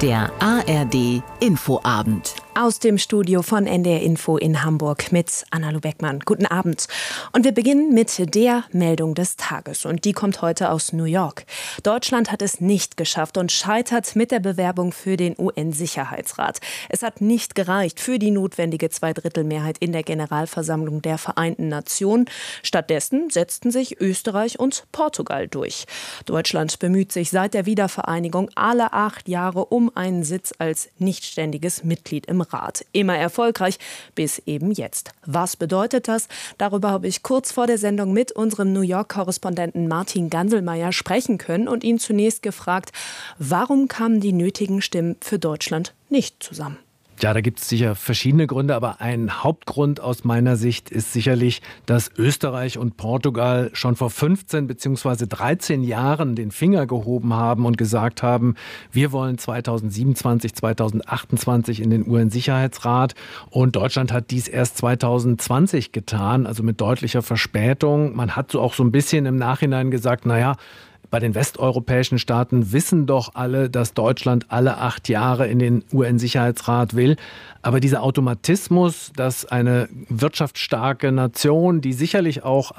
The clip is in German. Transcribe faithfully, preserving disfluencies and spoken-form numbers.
Der A R D Infoabend. Aus dem Studio von N D R Info in Hamburg mit Anna-Lu Beckmann. Guten Abend. Und wir beginnen mit der Meldung des Tages. Und die kommt heute aus New York. Deutschland hat es nicht geschafft und scheitert mit der Bewerbung für den U N-Sicherheitsrat. Es hat nicht gereicht für die notwendige Zweidrittelmehrheit in der Generalversammlung der Vereinten Nationen. Stattdessen setzten sich Österreich und Portugal durch. Deutschland bemüht sich seit der Wiedervereinigung alle acht Jahre um einen Sitz als nichtständiges Mitglied im Rat. Immer erfolgreich, bis eben jetzt. Was bedeutet das? Darüber habe ich kurz vor der Sendung mit unserem New York-Korrespondenten Martin Ganselmeier sprechen können und ihn zunächst gefragt, warum kamen die nötigen Stimmen für Deutschland nicht zusammen? Ja, da gibt es sicher verschiedene Gründe, aber ein Hauptgrund aus meiner Sicht ist sicherlich, dass Österreich und Portugal schon vor fünfzehn bzw. dreizehn Jahren den Finger gehoben haben und gesagt haben, wir wollen zweitausendsiebenundzwanzig, zweitausendachtundzwanzig in den U N-Sicherheitsrat, und Deutschland hat dies erst zweitausendzwanzig getan, also mit deutlicher Verspätung. Man hat so auch so ein bisschen im Nachhinein gesagt, naja, bei den westeuropäischen Staaten wissen doch alle, dass Deutschland alle acht Jahre in den U N-Sicherheitsrat will. Aber dieser Automatismus, dass eine wirtschaftsstarke Nation, die sicherlich auch